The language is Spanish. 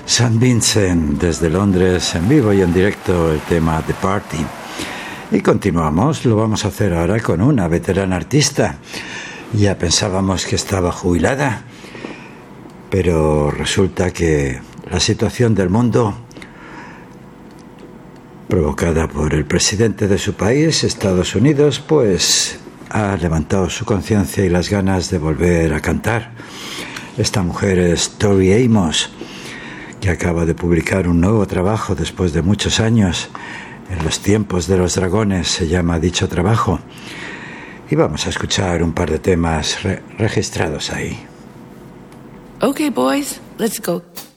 St. Vincent desde Londres, en vivo y en directo, el tema The Party. Y continuamos, lo vamos a hacer ahora con una veterana artista. Ya pensábamos que estaba jubilada, pero resulta que la situación del mundo, provocada por el presidente de su país, Estados Unidos, pues ha levantado su conciencia y las ganas de volver a cantar. Esta mujer es Tori Amos, que acaba de publicar un nuevo trabajo después de muchos años. En los tiempos de los dragones se llama dicho trabajo. Y vamos a escuchar un par de temas registrados ahí. Okay, boys, let's go.